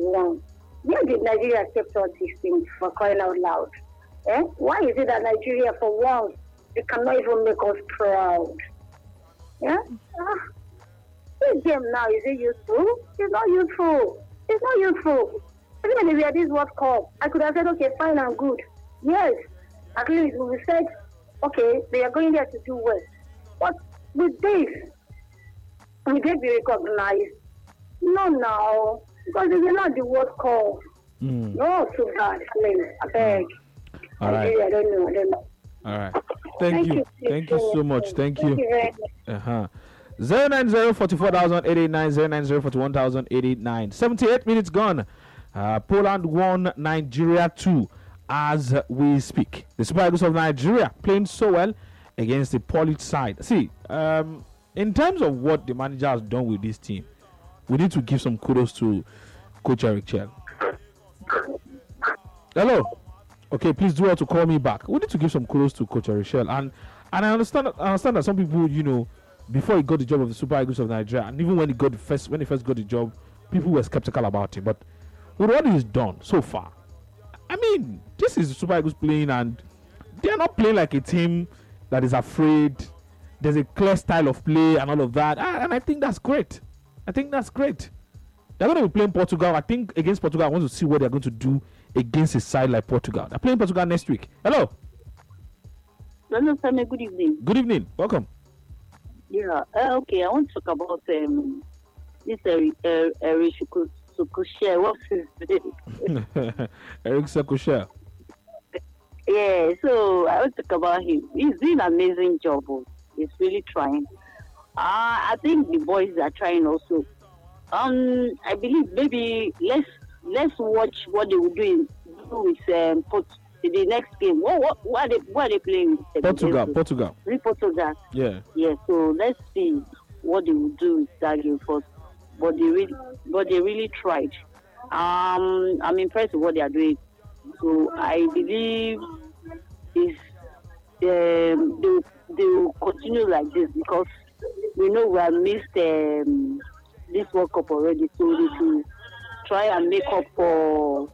won. Where did Nigeria accept all these things for crying out loud? Why is it that Nigeria, for once, they cannot even make us proud? Yeah? This game now, is it useful? It's not useful. It's not useful. Even if we had this World Cup, I could have said, okay, fine and good. Yes, at least we said, okay, they are going there to do well. But with this, we get be recognized. No, now, because it's not the World Cup. No, too bad, please. I beg. All right. I don't know. All right. Thank you. Thank you so much. Thank you. Thank you very much. 090-44,889, 78 minutes gone. Poland 1, Nigeria 2 as we speak. The Super Eagles of Nigeria playing so well against the Polish side. See, in terms of what the manager has done with this team, we need to give some kudos to Coach Eric Chell. Hello. Okay, please do want to call me back. We need to give some kudos to Coach Eric Chell. And I understand that some people, before he got the job of the Super Eagles of Nigeria, and even when he first got the job, people were skeptical about him. But with what he's done so far, I mean, this is the Super Eagles playing, and they're not playing like a team that is afraid. There's a clear style of play and all of that, and I think that's great. They're going to be playing Portugal. I think against Portugal, I want to see what they're going to do against a side like Portugal. They're playing Portugal next week. Hello. Hello, Sammy. Good evening. Good evening. Welcome. Yeah. Okay. I want to talk about this Eric Sukushia. What's his name? Eric Sukushia. Yeah. So I want to talk about him. He's doing an amazing job. He's really trying. I think the boys are trying also. I believe maybe let's watch what they will do with the next game. What are they playing with? Portugal. Really Portugal. Yeah. Yeah. So let's see what they will do with that game first. But they really tried. I'm impressed with what they are doing. So I believe they will continue like this because we know we have missed this World Cup already. So they should try and make up for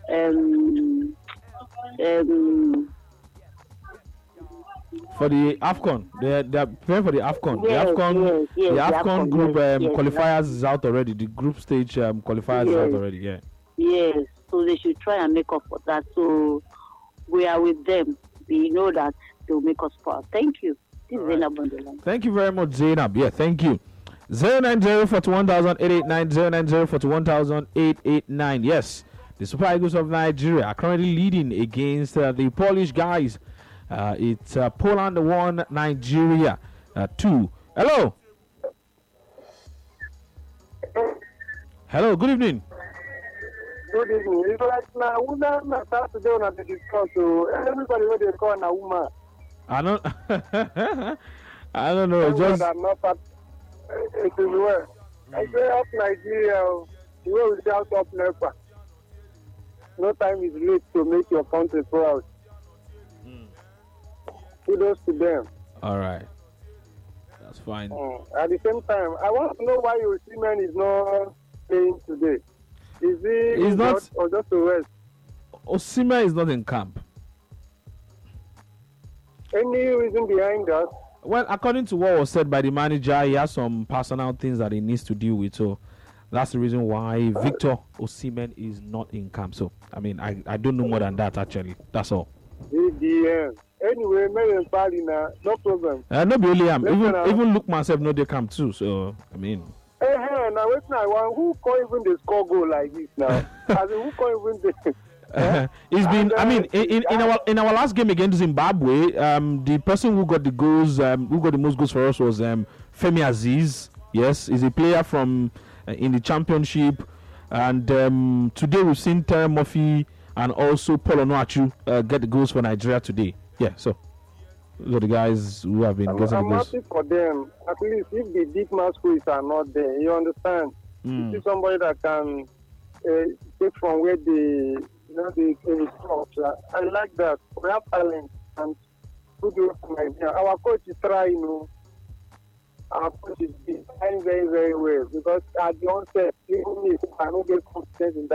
the AFCON. They're preparing for the AFCON. Yes, the AFCON group qualifiers yes. is out already. The group stage qualifiers is out already. Yeah. Yes. So they should try and make up for that. So we are with them. We know that they'll make us proud. Thank you. This is Zainab on the line. Thank you very much, Zainab. Yeah, thank you. 090-41,889, 090-41,889. Yes, the Super Eagles of Nigeria are currently leading against the Polish guys. It's Poland 1, Nigeria 2. Hello. Hello, good evening. Good evening. It's like now, woman start today on the discuss. So everybody what they call a woman. I don't know. Just not part. It is well. I say up Nigeria. You will shout up NEPA. No time is late to make your country proud. Kudos to them. all right. That's fine. At the same time, I want to know why Osimhen is not playing today. Is he He's not or just to rest? Osimhen is not in camp. Any reason behind that? Well, according to what was said by the manager, he has some personal things that he needs to deal with. So that's the reason why Victor Osimhen is not in camp. So, I mean, I don't know more than that, actually. That's all. Anyway, no problem. No, be only him. Even Lookman said no, they come too. So, I mean. Now wait now. Who can't even the score goal like this now? As in, who can't even the... It's been. I mean, in our last game against Zimbabwe, the person who got the goals, who got the most goals for us was Femi Aziz. Yes, he's a player from in the championship, and today we've seen Terry Murphy and also Paul Onuachu get the goals for Nigeria today. Yeah, so those are the guys who have been getting the I'm goals. happy for them. At least if the deep masquerades are not there, you understand. You see somebody that can take from where the I like that. We have talent and good work from Nigeria. Our coach is trying, our coach is trying very, very well because at the onset, even if I don't get confidence in that.